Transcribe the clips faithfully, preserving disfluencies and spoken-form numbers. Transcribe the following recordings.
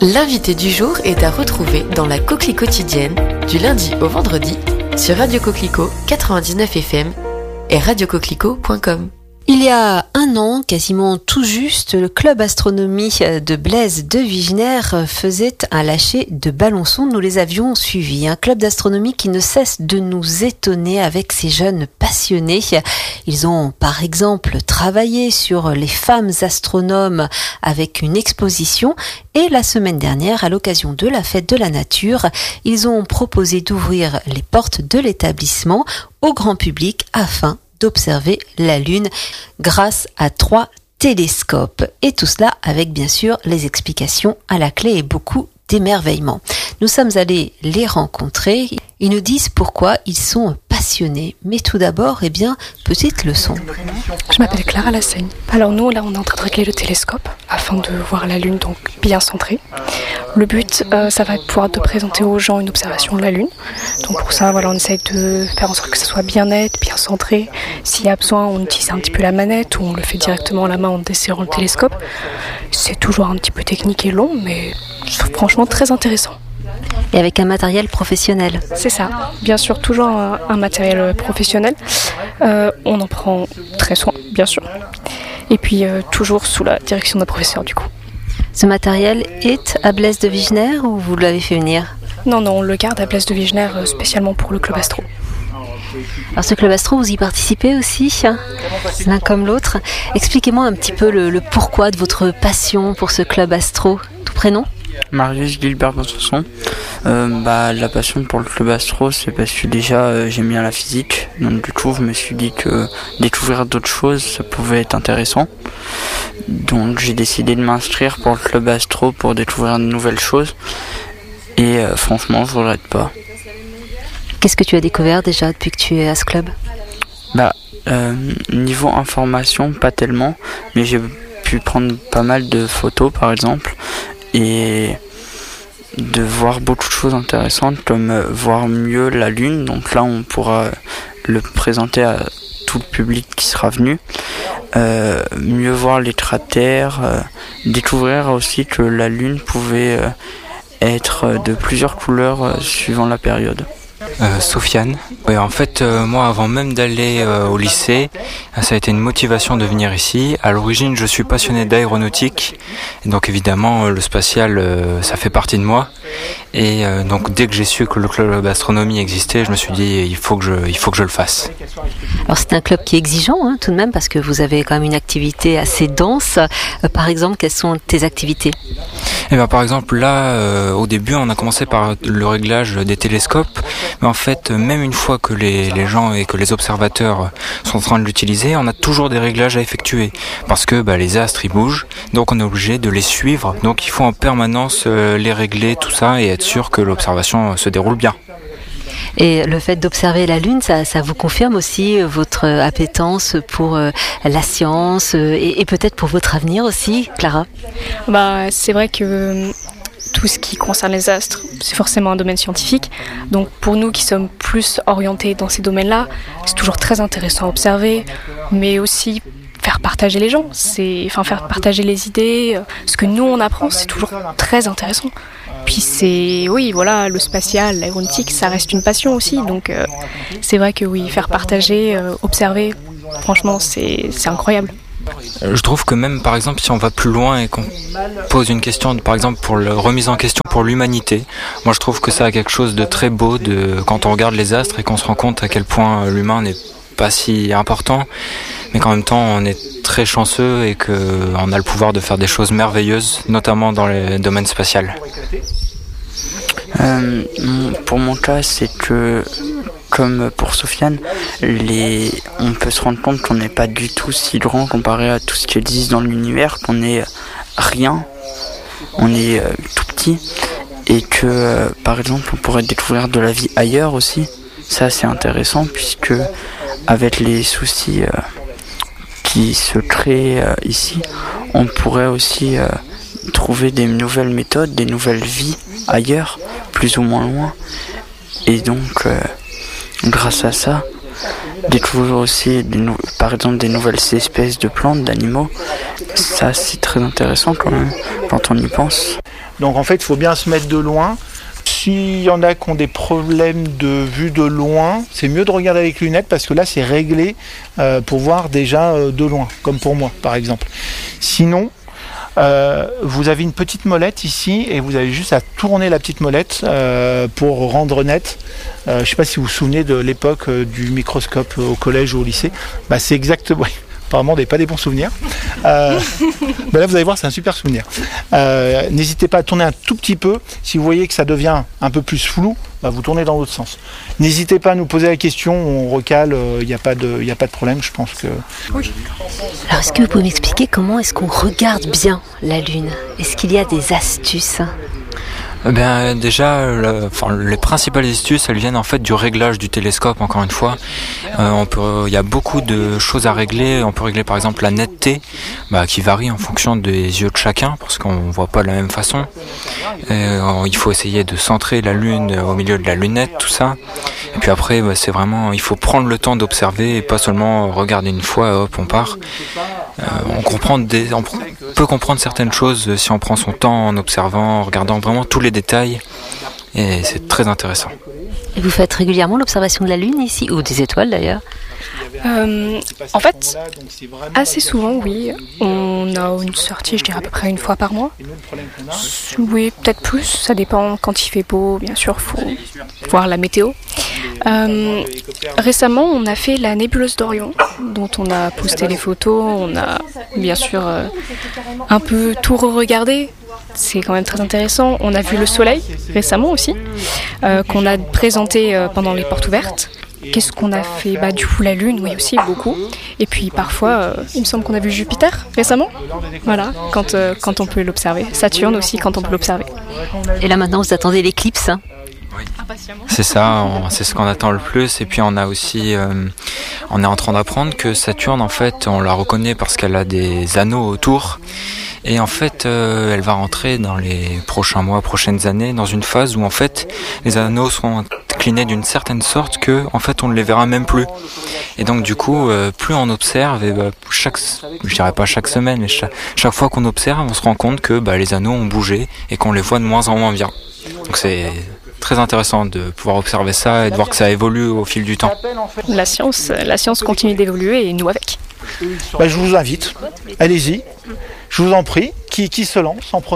L'invité du jour est à retrouver dans la Coquelie quotidienne du lundi au vendredi sur Radio Coquelicot quatre-vingt-dix-neuf F M et radio coquelicot point com. Il y a un an, quasiment tout juste, le club astronomie de Blaise de Vigenère faisait un lâcher de ballons sondes. Nous les avions suivis. Un club d'astronomie qui ne cesse de nous étonner avec ces jeunes passionnés. Ils ont, par exemple, travaillé sur les femmes astronomes avec une exposition. Et la semaine dernière, à l'occasion de la fête de la nature, ils ont proposé d'ouvrir les portes de l'établissement au grand public afin d'observer la Lune grâce à trois télescopes. Et tout cela avec bien sûr les explications à la clé et beaucoup d'émerveillement. Nous sommes allés les rencontrer. Ils nous disent pourquoi ils sont passionnés. Mais tout d'abord, eh bien, petite leçon. Je m'appelle Clara Lassaigne. Alors nous, là, on est en train de régler le télescope afin de voir la Lune donc bien centrée. Le but, euh, ça va être de pouvoir de présenter aux gens une observation de la Lune. Donc pour ça, voilà, on essaie de faire en sorte que ça soit bien net, bien centré. S'il y a besoin, on utilise un petit peu la manette ou on le fait directement à la main en desserrant le télescope. C'est toujours un petit peu technique et long, mais franchement très intéressant. Et avec un matériel professionnel. C'est ça, bien sûr, toujours un, un matériel professionnel. Euh, on en prend très soin, bien sûr. Et puis euh, toujours sous la direction d'un professeur, du coup. Ce matériel est à Blaise de Vigenère ou vous l'avez fait venir ? Non, non, on le garde à Blaise de Vigenère spécialement pour le club astro. Alors ce club astro, vous y participez aussi, hein, l'un comme l'autre. Expliquez-moi un petit peu le, le pourquoi de votre passion pour ce club astro. Tout prénom ? Marius Gilbert Bonsanson. Euh, bah, la passion pour le club astro, c'est parce que déjà euh, j'aime bien la physique, donc du coup je me suis dit que découvrir d'autres choses ça pouvait être intéressant, donc j'ai décidé de m'inscrire pour le club astro pour découvrir de nouvelles choses et euh, franchement je regrette pas. Qu'est-ce que tu as découvert déjà depuis que tu es à ce club ? Bah, euh, niveau information pas tellement, mais j'ai pu prendre pas mal de photos par exemple et de voir beaucoup de choses intéressantes comme euh, voir mieux la Lune, donc là on pourra le présenter à tout le public qui sera venu, euh, mieux voir les cratères, euh, découvrir aussi que la Lune pouvait euh, être de plusieurs couleurs euh, suivant la période. Euh, Sofiane. Ouais, en fait, euh, moi, avant même d'aller euh, au lycée, ça a été une motivation de venir ici. À l'origine, je suis passionné d'aéronautique, et donc évidemment, le spatial, euh, ça fait partie de moi. Et euh, donc, dès que j'ai su que le club d'astronomie existait, je me suis dit, il faut que je, il faut que je le fasse. Alors, c'est un club qui est exigeant, hein, tout de même, parce que vous avez quand même une activité assez dense. Euh, par exemple, quelles sont tes activités ? Eh bien, par exemple, là, euh, au début, on a commencé par le réglage des télescopes. Mais en fait, même une fois que les, les gens et que les observateurs sont en train de l'utiliser, on a toujours des réglages à effectuer. Parce que bah, les astres, ils bougent, donc on est obligé de les suivre. Donc il faut en permanence euh, les régler, tout ça, et être sûr que l'observation se déroule bien. Et le fait d'observer la Lune, ça, ça vous confirme aussi votre appétence pour euh, la science euh, et, et peut-être pour votre avenir aussi, Clara ? Bah, c'est vrai que tout ce qui concerne les astres, c'est forcément un domaine scientifique. Donc pour nous qui sommes plus orientés dans ces domaines-là, c'est toujours très intéressant à observer, mais aussi faire partager les gens, c'est, enfin faire partager les idées, ce que nous on apprend, c'est toujours très intéressant. Puis c'est, oui, voilà, le spatial, l'aéronautique, ça reste une passion aussi, donc euh, c'est vrai que oui, faire partager, euh, observer, franchement, c'est, c'est incroyable. Je trouve que même, par exemple, si on va plus loin et qu'on pose une question, par exemple, pour la remise en question pour l'humanité, moi je trouve que ça a quelque chose de très beau de, quand on regarde les astres et qu'on se rend compte à quel point l'humain n'est pas si important, mais qu'en même temps on est très chanceux et qu'on a le pouvoir de faire des choses merveilleuses, notamment dans le domaine spatial. Euh, pour mon cas, c'est que, comme pour Sofiane, les... on peut se rendre compte qu'on n'est pas du tout si grand comparé à tout ce qui existe dans l'univers, qu'on est rien, on est euh, tout petit, et que, euh, par exemple, on pourrait découvrir de la vie ailleurs aussi. Ça, c'est intéressant, puisque avec les soucis euh, qui se créent euh, ici, on pourrait aussi euh, trouver des nouvelles méthodes, des nouvelles vies ailleurs, plus ou moins loin. Et donc, euh, grâce à ça, découvrir aussi, des nou- par exemple, des nouvelles espèces de plantes, d'animaux. Ça, c'est très intéressant quand même, quand on y pense. Donc en fait, il faut bien se mettre de loin. S'il y en a qui ont des problèmes de vue de loin, c'est mieux de regarder avec lunettes parce que là, c'est réglé euh, pour voir déjà euh, de loin, comme pour moi, par exemple. Sinon, euh, vous avez une petite molette ici et vous avez juste à tourner la petite molette euh, pour rendre net. Euh, je ne sais pas si vous vous souvenez de l'époque euh, du microscope au collège ou au lycée. Bah, c'est exactement... Apparemment, des pas des bons souvenirs. Euh, ben là, vous allez voir, c'est un super souvenir. Euh, n'hésitez pas à tourner un tout petit peu. Si vous voyez que ça devient un peu plus flou, ben vous tournez dans l'autre sens. N'hésitez pas à nous poser la question, on recale, il n'y a pas de, il n'y a pas de problème, je pense que... Oui. Alors, est-ce que vous pouvez m'expliquer comment est-ce qu'on regarde bien la Lune ? Est-ce qu'il y a des astuces ? Eh bien, déjà, le, enfin, les principales astuces, elles viennent en fait du réglage du télescope. Encore une fois, euh, on peut, il y a beaucoup de choses à régler. On peut régler par exemple la netteté, bah, qui varie en fonction des yeux de chacun, parce qu'on voit pas de la même façon. Et, euh, il faut essayer de centrer la lune au milieu de la lunette, tout ça. Et puis après, bah, c'est vraiment, il faut prendre le temps d'observer et pas seulement regarder une fois, et hop, on part. Euh, on comprend des, on peut comprendre certaines choses si on prend son temps en observant, en regardant vraiment tous les détails, et c'est très intéressant. Et vous faites régulièrement l'observation de la Lune ici, ou des étoiles d'ailleurs ? Euh, en fait, assez souvent, oui. On a une sortie, je dirais à peu près une fois par mois. Oui, peut-être plus, ça dépend. Quand il fait beau, bien sûr, il faut voir la météo. Euh, récemment, on a fait la nébuleuse d'Orion, dont on a posté les photos. On a bien sûr euh, un peu tout re-regardé. C'est quand même très intéressant. On a vu le soleil récemment aussi, euh, qu'on a présenté euh, pendant les portes ouvertes. Qu'est-ce qu'on a fait ? Bah, du coup, la Lune, oui aussi, beaucoup. Et puis parfois, euh, il me semble qu'on a vu Jupiter récemment. Voilà, quand, euh, quand on peut l'observer. Saturne aussi, quand on peut l'observer. Et là maintenant, vous attendez l'éclipse, hein ? Oui. C'est ça, on, c'est ce qu'on attend le plus. Et puis on a aussi, euh, on est en train d'apprendre que Saturne, en fait, on la reconnaît parce qu'elle a des anneaux autour. Et en fait, euh, elle va rentrer dans les prochains mois, prochaines années, dans une phase où en fait, les anneaux seront inclinés d'une certaine sorte que, en fait, on ne les verra même plus. Et donc, du coup, euh, plus on observe, et bah, chaque, je dirais pas chaque semaine, mais chaque, chaque fois qu'on observe, on se rend compte que bah, les anneaux ont bougé et qu'on les voit de moins en moins bien. Donc, c'est très intéressant de pouvoir observer ça et de voir que ça évolue au fil du temps. La science, la science continue d'évoluer et nous avec. Bah, je vous invite, allez-y, je vous en prie, qui, qui se lance en premier ?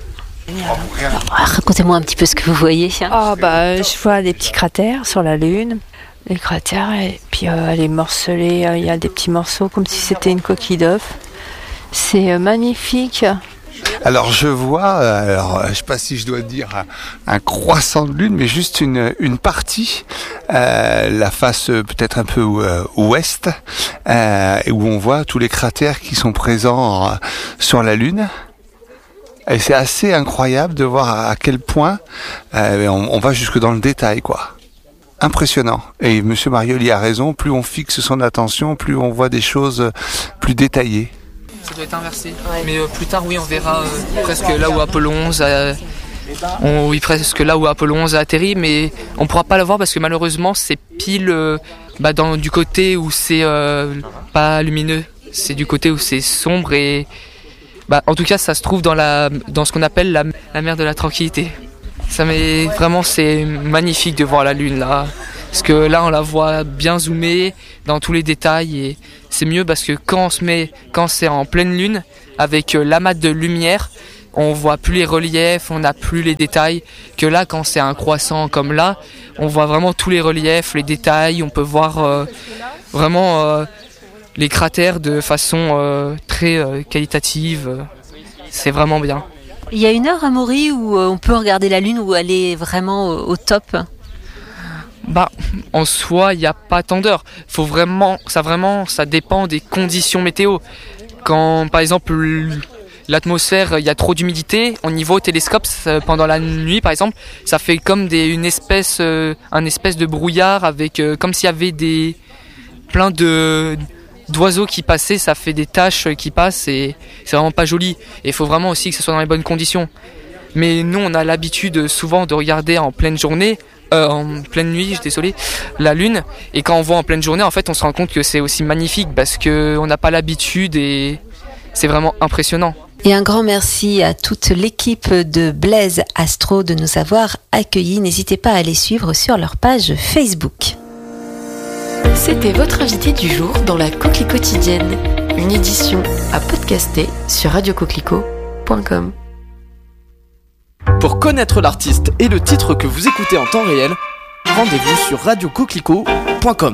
Alors, racontez-moi un petit peu ce que vous voyez. Ah bah, je vois des petits cratères sur la Lune, des cratères, et puis euh, elle est morcelée, il y a des petits morceaux comme si c'était une coquille d'œuf. C'est euh, magnifique. Alors je vois, alors je sais pas si je dois dire un, un croissant de lune, mais juste une une partie, euh, la face euh, peut-être un peu euh, ouest, euh, où on voit tous les cratères qui sont présents euh, sur la lune. Et c'est assez incroyable de voir à, à quel point euh, on, on va jusque dans le détail, quoi. Impressionnant. Et Monsieur Marioli a raison, plus on fixe son attention, plus on voit des choses plus détaillées. Ça doit être inversé. Ouais. Mais euh, plus tard, oui, on verra euh, presque là où Apollo onze a, on, oui, presque là où Apollo onze a atterri, mais on pourra pas le voir parce que malheureusement, c'est pile euh, bah, dans, du côté où c'est euh, pas lumineux. C'est du côté où c'est sombre et bah, en tout cas, ça se trouve dans, la, dans ce qu'on appelle la, la mer de la tranquillité. Ça met, vraiment, c'est magnifique de voir la Lune là. Parce que là, on la voit bien zoomée dans tous les détails et c'est mieux parce que quand on se met, quand c'est en pleine lune, avec l'amas de lumière, on voit plus les reliefs, on n'a plus les détails. Que là, quand c'est un croissant comme là, on voit vraiment tous les reliefs, les détails, on peut voir euh, vraiment euh, les cratères de façon euh, très euh, qualitative. C'est vraiment bien. Il y a une heure à Maury où on peut regarder la Lune, où elle est vraiment au top. Bah, en soi, il n'y a pas tant d'heures. Faut vraiment, ça vraiment, ça dépend des conditions météo. Quand, par exemple, l'atmosphère, il y a trop d'humidité, on y va au télescope pendant la nuit, par exemple, ça fait comme des, une espèce, euh, un espèce de brouillard avec, euh, comme s'il y avait des, plein de d'oiseaux qui passaient, ça fait des taches qui passent et c'est vraiment pas joli. Et il faut vraiment aussi que ce soit dans les bonnes conditions. Mais nous, on a l'habitude souvent de regarder en pleine journée euh, en pleine nuit, désolé, la lune. Et quand on voit en pleine journée, en fait, on se rend compte que c'est aussi magnifique parce que on n'a pas l'habitude et c'est vraiment impressionnant. Et un grand merci à toute l'équipe de Blaise Astro de nous avoir accueillis. N'hésitez pas à les suivre sur leur page Facebook. C'était votre invité du jour dans la Coquelie Quotidienne, une édition à podcaster sur radio coquelicot point com. Pour connaître l'artiste et le titre que vous écoutez en temps réel, rendez-vous sur radio coquelicot point com.